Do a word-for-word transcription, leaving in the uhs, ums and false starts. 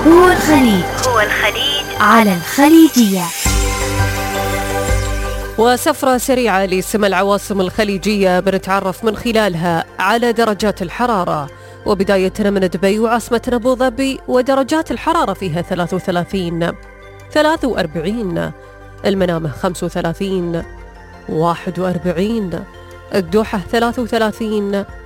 هو الخليج هو الخليج على الخليجية. وسفرة سريعة لسمى العواصم الخليجية بنتعرف من خلالها على درجات الحرارة، وبداية من دبي وعاصمة أبو ظبي ودرجات الحرارة فيها ثلاثة وثلاثين، ثلاثة وأربعين، المنامة خمسة وثلاثين، واحد وأربعين، الدوحة ثلاثة وثلاثين،